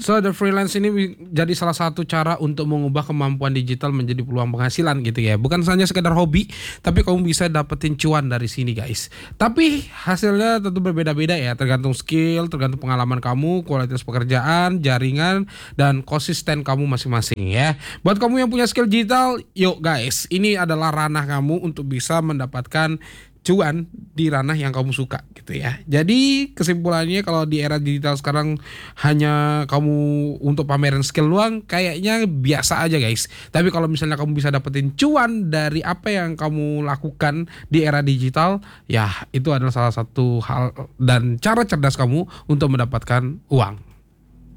So the freelance ini jadi salah satu cara untuk mengubah kemampuan digital menjadi peluang penghasilan gitu ya. Bukan hanya sekedar hobi, tapi kamu bisa dapetin cuan dari sini guys. Tapi hasilnya tentu berbeda-beda ya, tergantung skill, tergantung pengalaman kamu, kualitas pekerjaan, jaringan, dan konsisten kamu masing-masing ya. Buat kamu yang punya skill digital, yuk guys, ini adalah ranah kamu untuk bisa mendapatkan cuan di ranah yang kamu suka gitu ya. Jadi kesimpulannya kalau di era digital sekarang hanya kamu untuk pameran skill doang kayaknya biasa aja guys. Tapi kalau misalnya kamu bisa dapetin cuan dari apa yang kamu lakukan di era digital, ya itu adalah salah satu hal dan cara cerdas kamu untuk mendapatkan uang.